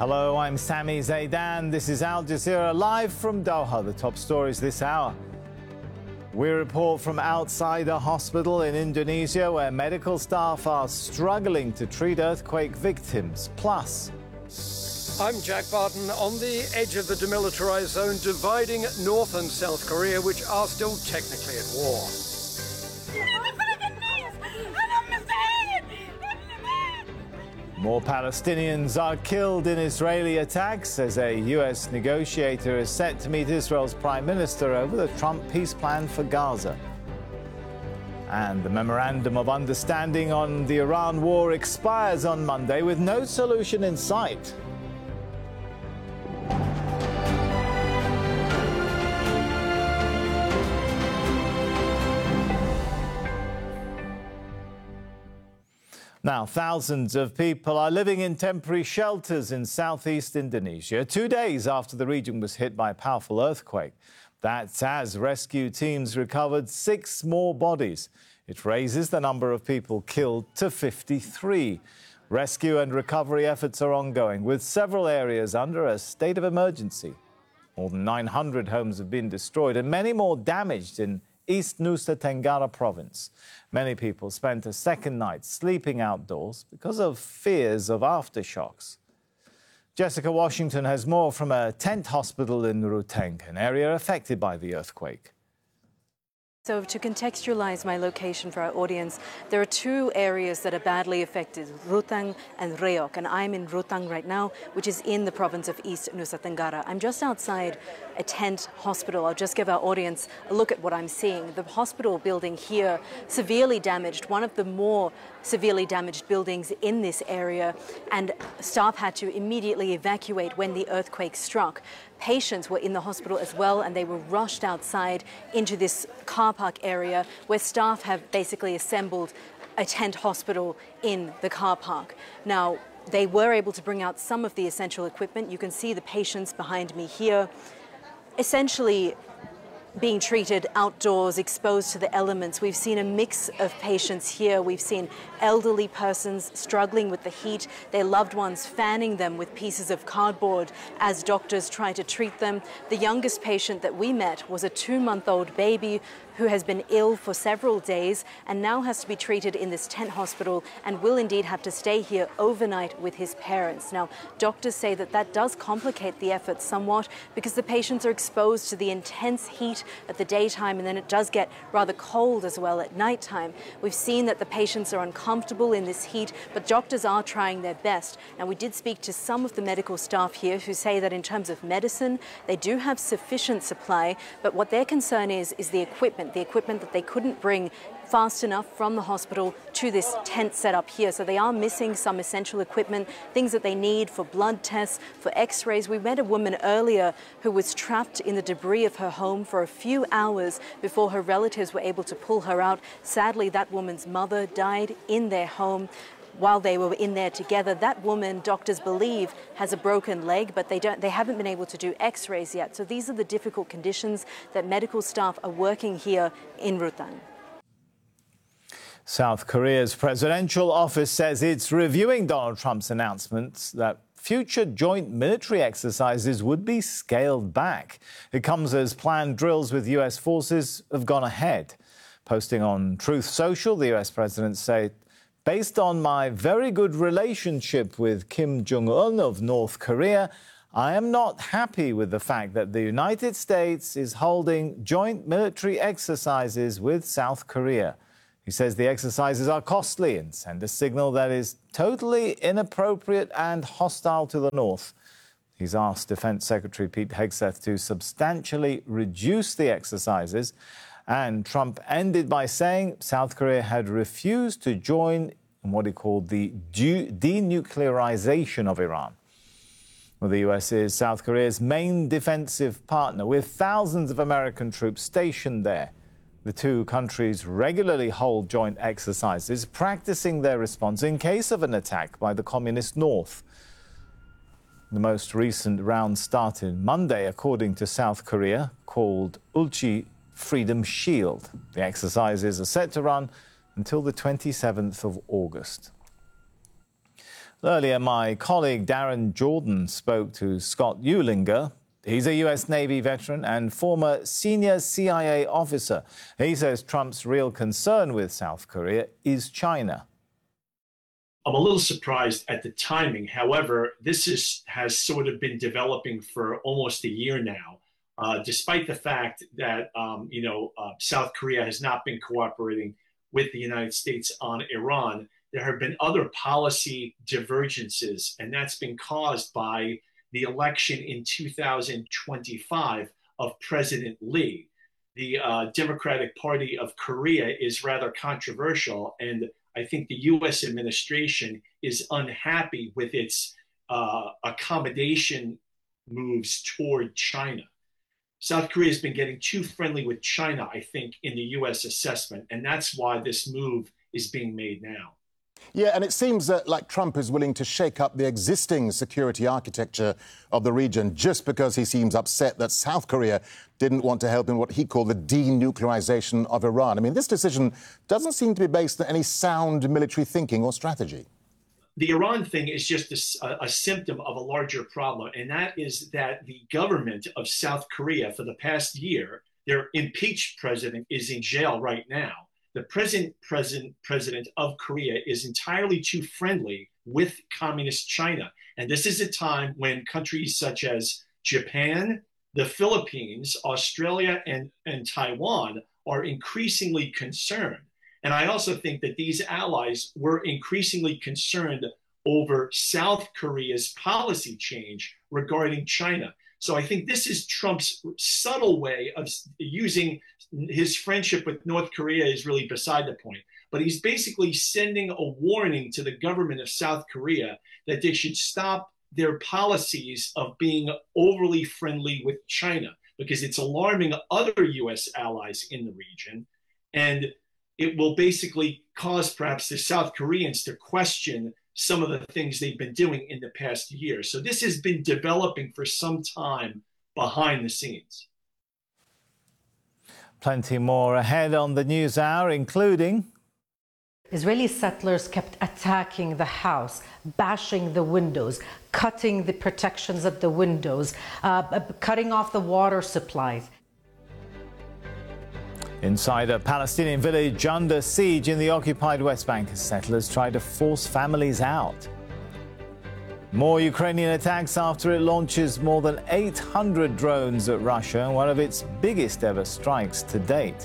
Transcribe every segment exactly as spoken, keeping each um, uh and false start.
Hello, I'm Sami Zaidan. This is Al Jazeera live from Doha. The top stories this hour. We report from outside a hospital in Indonesia where medical staff are struggling to treat earthquake victims. Plus, I'm Jack Barton. On the edge of the demilitarized zone dividing North and South Korea, which are still technically at war. more Palestinians are killed in Israeli attacks as a U S negotiator is set to meet Israel's prime minister over the Trump peace plan for Gaza. And the memorandum of understanding on the Iran war expires on Monday with no solution in sight. Now, thousands of people are living in temporary shelters in southeast Indonesia, two days after the region was hit by a powerful earthquake. That's as rescue teams recovered six more bodies. It raises the number of people killed to fifty-three. Rescue and recovery efforts are ongoing, with several areas under a state of emergency. More than nine hundred homes have been destroyed and many more damaged in East Nusa Tenggara province. Many people spent a second night sleeping outdoors because of fears of aftershocks. Jessica Washington has more from a tent hospital in Ruteng, an area affected by the earthquake. So to contextualize my location for our audience, there are two areas that are badly affected, Ruteng and Reok, and I'm in Ruteng right now, which is in the province of East Nusa Tenggara. I'm just outside a tent hospital. I'll just give our audience a look at what I'm seeing. The hospital building here, severely damaged, one of the more severely damaged buildings in this area, and staff had to immediately evacuate when the earthquake struck. Patients were in the hospital as well, and they were rushed outside into this car park area where staff have basically assembled a tent hospital in the car park. Now, they were able to bring out some of the essential equipment. You can see the patients behind me here, essentially being treated outdoors, exposed to the elements. We've seen a mix of patients here. We've seen elderly persons struggling with the heat, their loved ones fanning them with pieces of cardboard as doctors try to treat them. The youngest patient that we met was a two-month-old baby who has been ill for several days and now has to be treated in this tent hospital and will indeed have to stay here overnight with his parents. Now, doctors say that that does complicate the effort somewhat because the patients are exposed to the intense heat at the daytime, and then it does get rather cold as well at nighttime. We've seen that the patients are uncomfortable in this heat, but doctors are trying their best. Now, we did speak to some of the medical staff here who say that in terms of medicine, they do have sufficient supply, but what their concern is, is the equipment, the equipment that they couldn't bring fast enough from the hospital to this tent setup here. So they are missing some essential equipment, things that they need for blood tests, for x-rays. We met a woman earlier who was trapped in the debris of her home for a few hours before her relatives were able to pull her out. Sadly, that woman's mother died in their home while they were in there together. That woman, doctors believe, has a broken leg, but they don't they haven't been able to do x-rays yet. So these are the difficult conditions that medical staff are working here in Ruteng. South Korea's presidential office says it's reviewing Donald Trump's announcements that future joint military exercises would be scaled back. It comes as planned drills with U S forces have gone ahead. Posting on Truth Social, the U S president said, "Based on my very good relationship with Kim Jong-un of North Korea, I am not happy with the fact that the United States is holding joint military exercises with South Korea." He says the exercises are costly and send a signal that is totally inappropriate and hostile to the North. He's asked Defense Secretary Pete Hegseth to substantially reduce the exercises, and Trump ended by saying South Korea had refused to join in what he called the denuclearization of Iran. Well, the U S is South Korea's main defensive partner, with thousands of American troops stationed there. The two countries regularly hold joint exercises, practicing their response in case of an attack by the Communist North. The most recent round started Monday, according to South Korea, called Ulchi Freedom Shield. The exercises are set to run until the twenty-seventh of August. Earlier, my colleague Darren Jordan spoke to Scott Eulinger. He's a U S Navy veteran and former senior C I A officer. He says Trump's real concern with South Korea is China. I'm a little surprised at the timing. However, this is, has sort of been developing for almost a year now, uh, despite the fact that, um, you know, uh, South Korea has not been cooperating with the United States on Iran. There have been other policy divergences, and that's been caused by the election in two thousand twenty-five of President Lee. The uh, Democratic Party of Korea is rather controversial, and I think the U S administration is unhappy with its uh, accommodation moves toward China. South Korea has been getting too friendly with China, I think, in the U S assessment, and that's why this move is being made now. Yeah, and it seems uh, like Trump is willing to shake up the existing security architecture of the region just because he seems upset that South Korea didn't want to help in what he called the denuclearization of Iran. I mean, this decision doesn't seem to be based on any sound military thinking or strategy. The Iran thing is just a, a symptom of a larger problem, and that is that the government of South Korea for the past year, their impeached president is in jail right now. The present president, president of Korea is entirely too friendly with communist China. And this is a time when countries such as Japan, the Philippines, Australia, and, and Taiwan are increasingly concerned. And I also think that these allies were increasingly concerned over South Korea's policy change regarding China. So I think this is Trump's subtle way of using his friendship with North Korea is really beside the point. But he's basically sending a warning to the government of South Korea that they should stop their policies of being overly friendly with China, because it's alarming other U S allies in the region. And it will basically cause perhaps the South Koreans to question some of the things they've been doing in the past year. So this has been developing for some time behind the scenes. Plenty more ahead on the News Hour, including... Israeli settlers kept attacking the house, bashing the windows, cutting the protections at the windows, uh, cutting off the water supplies. Inside a Palestinian village under siege in the occupied West Bank as settlers try to force families out. More Ukrainian attacks after it launches more than eight hundred drones at Russia, one of its biggest ever strikes to date.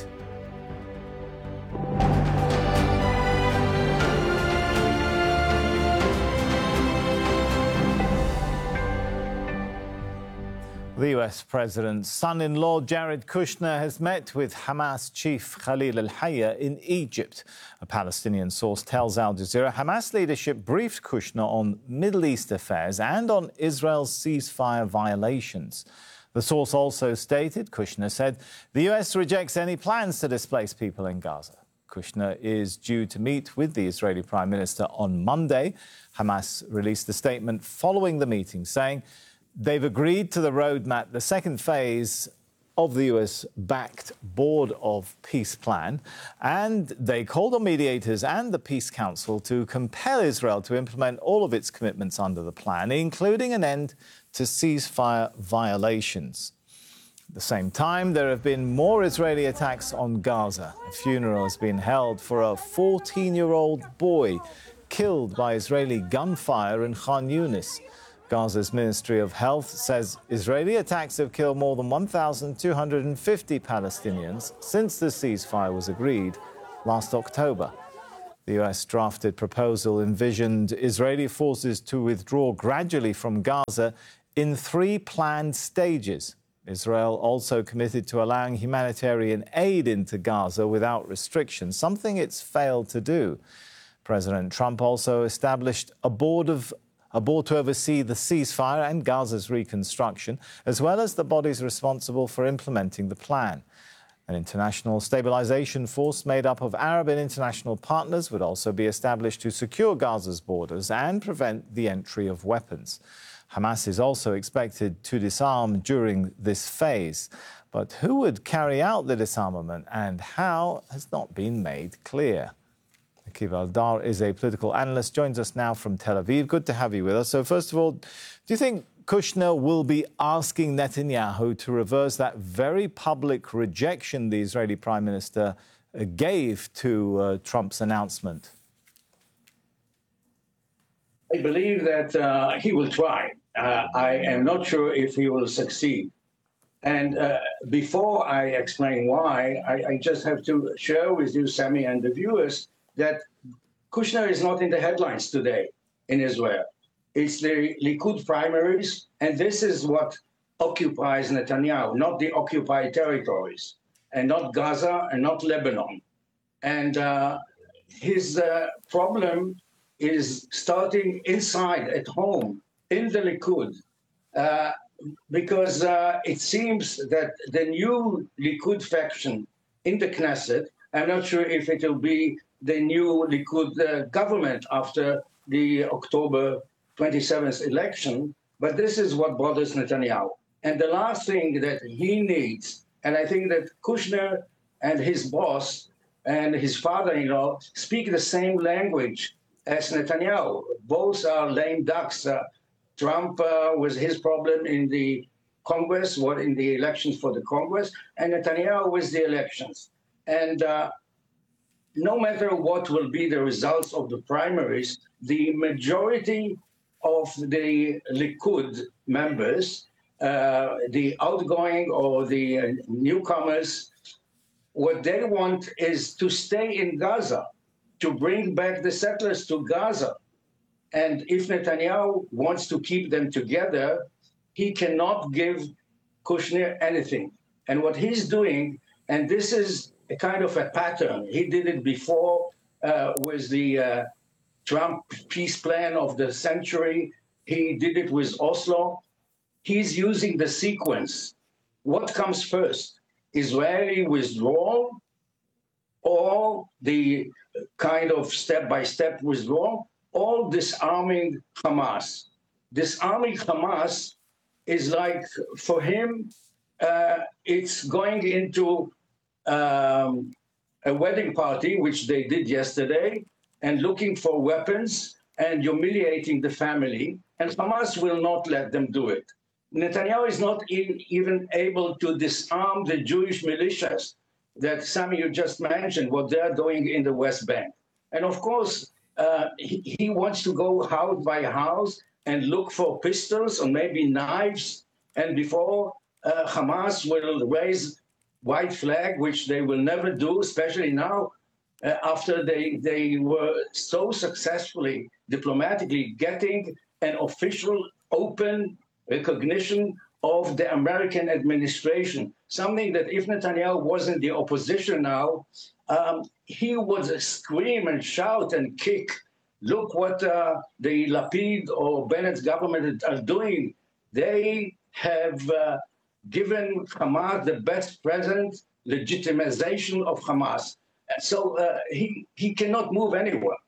The U S president's son-in-law, Jared Kushner, has met with Hamas chief Khalil al-Hayya in Egypt. A Palestinian source tells Al Jazeera Hamas leadership briefed Kushner on Middle East affairs and on Israel's ceasefire violations. The source also stated, Kushner said, the U S rejects any plans to displace people in Gaza. Kushner is due to meet with the Israeli Prime Minister on Monday. Hamas released a statement following the meeting saying they've agreed to the roadmap, the second phase of the U S-backed Board of Peace plan, and they called on mediators and the Peace Council to compel Israel to implement all of its commitments under the plan, including an end to ceasefire violations. At the same time, there have been more Israeli attacks on Gaza. A funeral has been held for a fourteen-year-old boy killed by Israeli gunfire in Khan Yunis. Gaza's Ministry of Health says Israeli attacks have killed more than one thousand two hundred fifty Palestinians since the ceasefire was agreed last October. The U S drafted proposal envisioned Israeli forces to withdraw gradually from Gaza in three planned stages. Israel also committed to allowing humanitarian aid into Gaza without restrictions, something it's failed to do. President Trump also established a board of a board to oversee the ceasefire and Gaza's reconstruction, as well as the bodies responsible for implementing the plan. An international stabilization force made up of Arab and international partners would also be established to secure Gaza's borders and prevent the entry of weapons. Hamas is also expected to disarm during this phase. But who would carry out the disarmament and how has not been made clear. Akiva Eldar is a political analyst, joins us now from Tel Aviv. Good to have you with us. So first of all, do you think Kushner will be asking Netanyahu to reverse that very public rejection the Israeli Prime Minister gave to uh, Trump's announcement? I believe that uh, he will try. Uh, I am not sure if he will succeed. And uh, before I explain why, I, I just have to share with you, Sammy, and the viewers, that Kushner is not in the headlines today in Israel. It's the Likud primaries, and this is what occupies Netanyahu, not the occupied territories, and not Gaza, and not Lebanon. And uh, his uh, problem is starting inside, at home, in the Likud, uh, because uh, it seems that the new Likud faction in the Knesset, I'm not sure if it will be the new Likud uh, government after the October twenty-seventh election, but this is what bothers Netanyahu. And the last thing that he needs, and I think that Kushner and his boss and his father-in-law speak the same language as Netanyahu. Both are lame ducks. Uh, Trump uh, was his problem in the Congress, what in the elections for the Congress, and Netanyahu with the elections. And uh, no matter what will be the results of the primaries, the majority of the Likud members, uh, the outgoing or the uh, newcomers, what they want is to stay in Gaza, to bring back the settlers to Gaza. And if Netanyahu wants to keep them together, he cannot give Kushner anything. And what he's doing, and this is a kind of a pattern, he did it before uh, with the uh, Trump peace plan of the century. He did it with Oslo. He's using the sequence. What comes first? Israeli withdrawal or the kind of step-by-step withdrawal, or disarming Hamas? Disarming Hamas is like, for him, uh, it's going into um, a wedding party, which they did yesterday, and looking for weapons and humiliating the family, and Hamas will not let them do it. Netanyahu is not in, even able to disarm the Jewish militias that Sammy, you just mentioned, what they're doing in the West Bank. And of course, uh, he, he wants to go house by house and look for pistols or maybe knives, and before uh, Hamas will raise white flag, which they will never do, especially now, uh, after they, they were so successfully, diplomatically getting an official, open recognition of the American administration, something that if Netanyahu wasn't the opposition now, um, he would scream and shout and kick. Look what uh, the Lapid or Bennett's government are doing. They have uh, given Hamas the best present legitimization of Hamas. So uh, he, he cannot move anywhere.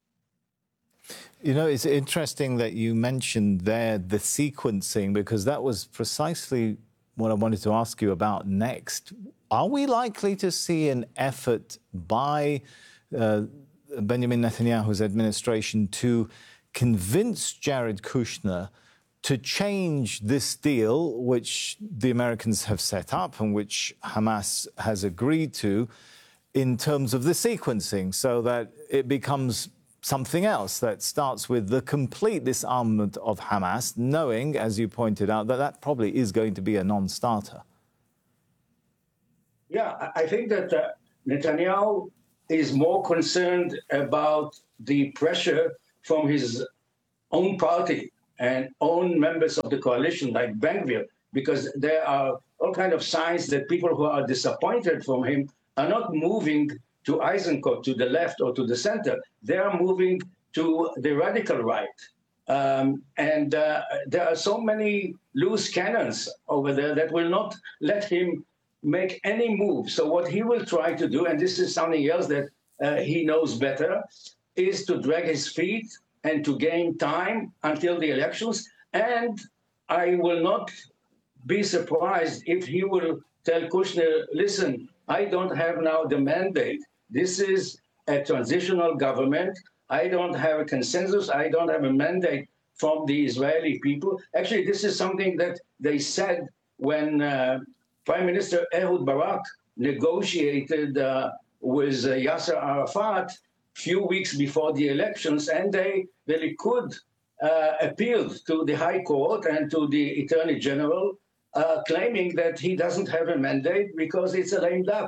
You know, it's interesting that you mentioned there the sequencing, because that was precisely what I wanted to ask you about next. Are we likely to see an effort by uh, Benjamin Netanyahu's administration to convince Jared Kushner to change this deal, which the Americans have set up and which Hamas has agreed to, in terms of the sequencing, so that it becomes something else that starts with the complete disarmament of Hamas, knowing, as you pointed out, that that probably is going to be a non-starter? Yeah, I think that uh, Netanyahu is more concerned about the pressure from his own party and own members of the coalition, like Ben-Gvir, because there are all kinds of signs that people who are disappointed from him are not moving to Eisenkot, to the left or to the center. They are moving to the radical right. Um, and uh, there are so many loose cannons over there that will not let him make any move. So what he will try to do, and this is something else that uh, he knows better, is to drag his feet and to gain time until the elections. And I will not be surprised if he will tell Kushner, listen, I don't have now the mandate. This is a transitional government. I don't have a consensus. I don't have a mandate from the Israeli people. Actually, this is something that they said when uh, Prime Minister Ehud Barak negotiated uh, with uh, Yasser Arafat a few weeks before the elections, and they, the Likud uh, appealed to the High Court and to the Attorney General, uh, claiming that he doesn't have a mandate because it's a lame duck.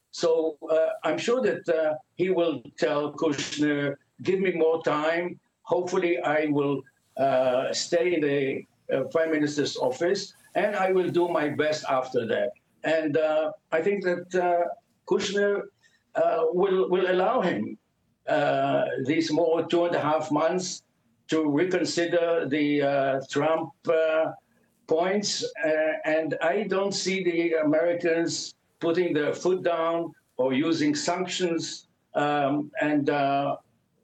So uh, I'm sure that uh, he will tell Kushner, give me more time. Hopefully I will uh, stay in the uh, Prime Minister's office, and I will do my best after that. And uh, I think that uh, Kushner uh, will, will allow him uh, these more two and a half months to reconsider the uh, Trump uh, points. Uh, and I don't see the Americans putting their foot down or using sanctions. Um, and uh,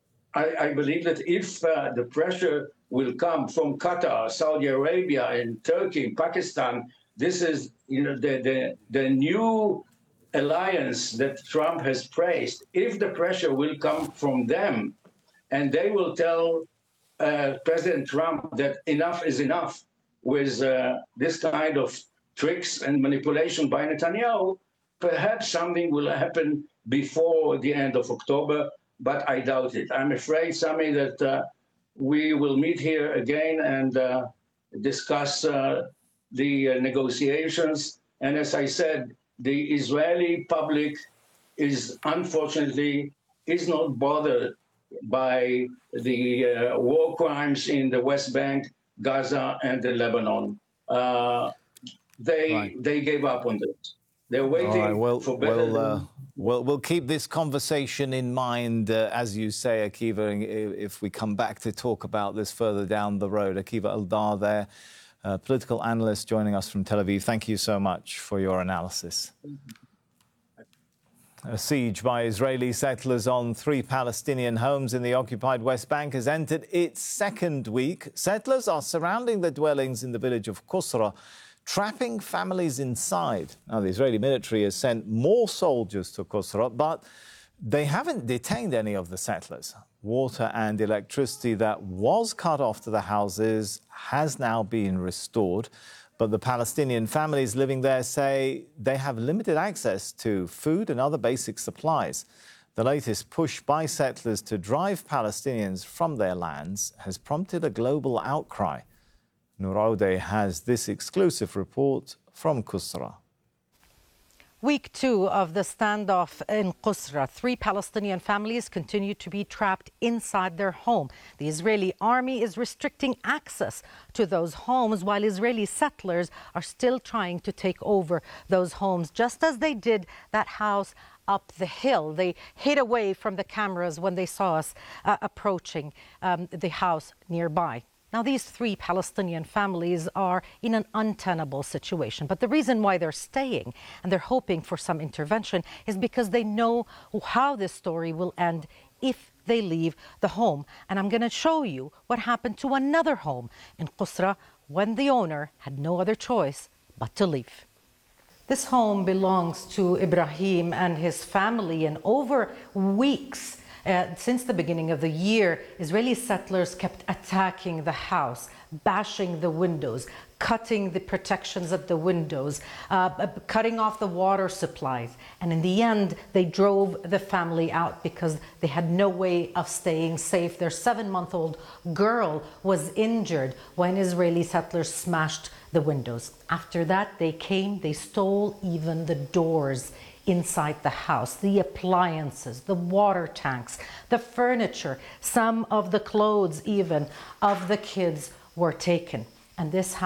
I, I believe that if uh, the pressure will come from Qatar, Saudi Arabia, and Turkey, Pakistan, this is, you know, the, the, the new alliance that Trump has praised. If the pressure will come from them, and they will tell uh, President Trump that enough is enough with uh, this kind of tricks and manipulation by Netanyahu, perhaps something will happen before the end of October, but I doubt it. I'm afraid, Sami, that uh, we will meet here again and uh, discuss uh, the uh, negotiations. And as I said, the Israeli public is unfortunately is not bothered by the uh, war crimes in the West Bank, Gaza, and the Lebanon. Uh, they right. they gave up on this. They're waiting right, well, for better. Well, uh, well, we'll keep this conversation in mind, uh, as you say, Akiva, if we come back to talk about this further down the road. Akiva Eldar there, uh, political analyst joining us from Tel Aviv. Thank you so much for your analysis. A siege by Israeli settlers on three Palestinian homes in the occupied West Bank has entered its second week. Settlers are surrounding the dwellings in the village of Qusra, trapping families inside. Now, the Israeli military has sent more soldiers to Qusra, but they haven't detained any of the settlers. Water and electricity that was cut off to the houses has now been restored. But the Palestinian families living there say they have limited access to food and other basic supplies. The latest push by settlers to drive Palestinians from their lands has prompted a global outcry. Noor Audeh has this exclusive report from Qusra. Week two of the standoff in Qusra, three Palestinian families continue to be trapped inside their home. The Israeli army is restricting access to those homes while Israeli settlers are still trying to take over those homes, just as they did that house up the hill. They hid away from the cameras when they saw us uh, approaching um, the house nearby. Now, these three Palestinian families are in an untenable situation. But the reason why they're staying and they're hoping for some intervention is because they know how this story will end if they leave the home. And I'm going to show you what happened to another home in Qusra when the owner had no other choice but to leave. This home belongs to Ibrahim and his family, and over weeks, Uh, since the beginning of the year, Israeli settlers kept attacking the house, bashing the windows, cutting the protections at the windows, uh, cutting off the water supplies. And in the end, they drove the family out because they had no way of staying safe. Their seven-month-old girl was injured when Israeli settlers smashed the windows. After that, they came, they stole even the doors inside the house, the appliances, the water tanks, the furniture, some of the clothes even of the kids were taken. And this